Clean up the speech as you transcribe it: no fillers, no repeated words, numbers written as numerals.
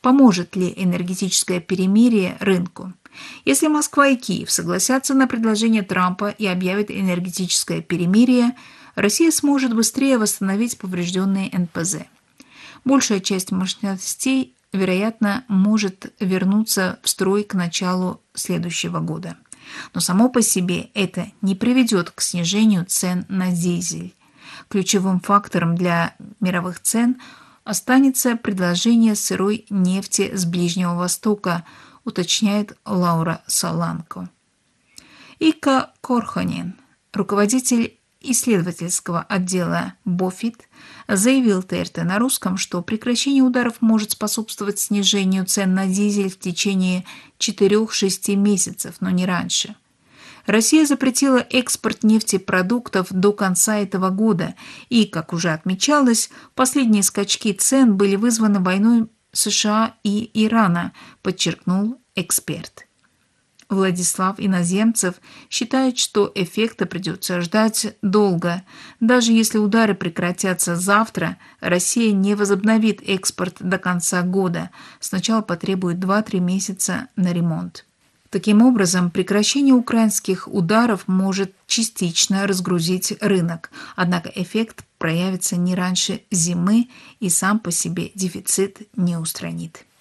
Поможет ли энергетическое перемирие рынку? Если Москва и Киев согласятся на предложение Трампа и объявят энергетическое перемирие, Россия сможет быстрее восстановить поврежденные НПЗ. Большая часть мощностей, вероятно, может вернуться в строй к началу следующего года. Но само по себе это не приведет к снижению цен на дизель. Ключевым фактором для мировых цен останется предложение сырой нефти с Ближнего Востока, уточняет Лаура Соланко. Ика Корхонен, руководитель исследовательского отдела БОФИТ, заявил ТРТ на русском, что прекращение ударов может способствовать снижению цен на дизель в течение 4-6 месяцев, но не раньше. Россия запретила экспорт нефтепродуктов до конца этого года, и, как уже отмечалось, последние скачки цен были вызваны войной США и Ирана, подчеркнул эксперт. Владислав Иноземцев считает, что эффекта придется ждать долго. Даже если удары прекратятся завтра, Россия не возобновит экспорт до конца года. Сначала потребует 2-3 месяца на ремонт. Таким образом, прекращение украинских ударов может частично разгрузить рынок, однако эффект проявится не раньше зимы и сам по себе дефицит не устранит.